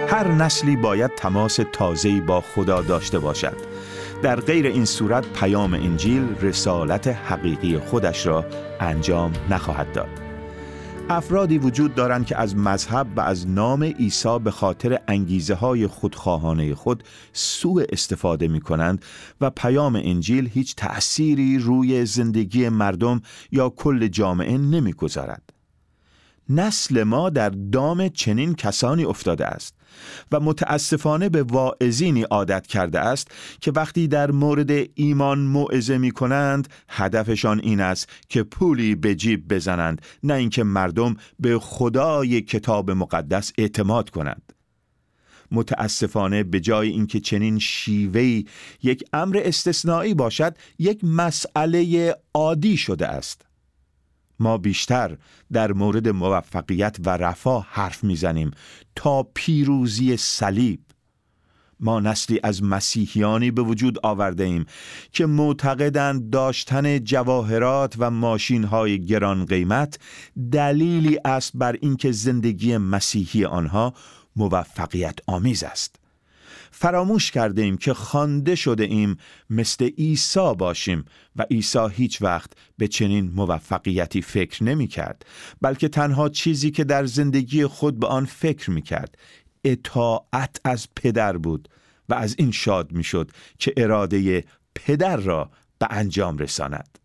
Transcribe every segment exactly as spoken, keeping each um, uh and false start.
هر نسلی باید تماس تازه‌ای با خدا داشته باشد. در غیر این صورت پیام انجیل رسالت حقیقی خودش را انجام نخواهد داد. افرادی وجود دارند که از مذهب و از نام عیسی به خاطر انگیزه‌های خودخواهانه خود سوء استفاده می‌کنند و پیام انجیل هیچ تأثیری روی زندگی مردم یا کل جامعه نمی‌گذارد. نسل ما در دام چنین کسانی افتاده است و متاسفانه به واعظینی عادت کرده است که وقتی در مورد ایمان موعظه می کنند هدفشان این است که پولی به جیب بزنند، نه اینکه مردم به خدای کتاب مقدس اعتماد کنند. متاسفانه به جای اینکه چنین شیوهی یک امر استثنایی باشد، یک مسئله عادی شده است. ما بیشتر در مورد موفقیت و رفاه حرف میزنیم تا پیروزی صلیب. ما نسلی از مسیحیانی به وجود آورده ایم که معتقدند داشتن جواهرات و ماشین‌های گران قیمت دلیلی است بر اینکه زندگی مسیحی آنها موفقیت آمیز است. فراموش کرده ایم که خوانده شده ایم مثل عیسی باشیم و عیسی هیچ وقت به چنین موفقیتی فکر نمی کرد، بلکه تنها چیزی که در زندگی خود به آن فکر می کرد اطاعت از پدر بود و از این شاد می شد که اراده پدر را به انجام رساند.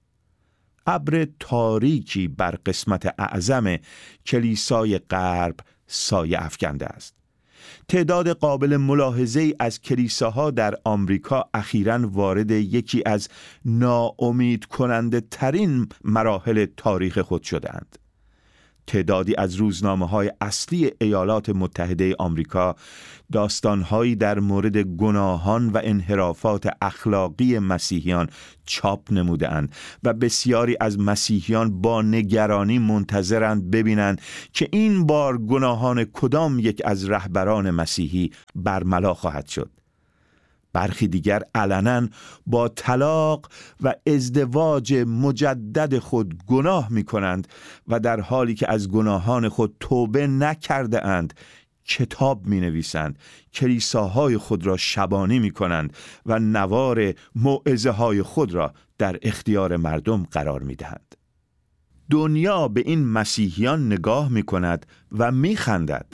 ابر تاریکی بر قسمت اعظم کلیسای غرب سایه افکنده است. تعداد قابل ملاحظه‌ای از کلیساها در آمریکا اخیراً وارد یکی از ناامید کننده ترین مراحل تاریخ خود شدند. تعدادی از روزنامه‌های اصلی ایالات متحده آمریکا داستان‌هایی در مورد گناهان و انحرافات اخلاقی مسیحیان چاپ نموده‌اند و بسیاری از مسیحیان با نگرانی منتظرند ببینند که این بار گناهان کدام یک از رهبران مسیحی برملا خواهد شد. برخی دیگر علناً با طلاق و ازدواج مجدد خود گناه می کنند و در حالی که از گناهان خود توبه نکرده اند کتاب می نویسند، کلیساهای خود را شبانی می کنند و نوار موعظه های خود را در اختیار مردم قرار می دهند. دنیا به این مسیحیان نگاه می کند و می خندد.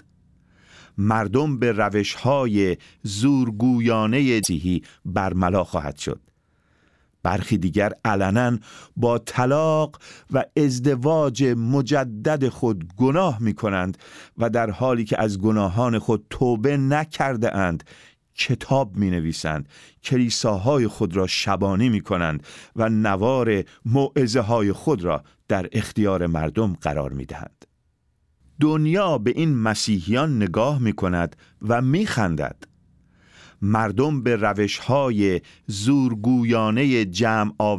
مردم به روش‌های زورگویانه مسیحی برملا خواهد شد. برخی دیگر علناً با طلاق و ازدواج مجدد خود گناه می کنند و در حالی که از گناهان خود توبه نکرده اند کتاب می نویسند، کلیساهای خود را شبانی می کنند و نوار موعظه های خود را در اختیار مردم قرار می دهند. دنیا به این مسیحیان نگاه می کند و می خندد. مردم به روش‌های زورگویانه جمع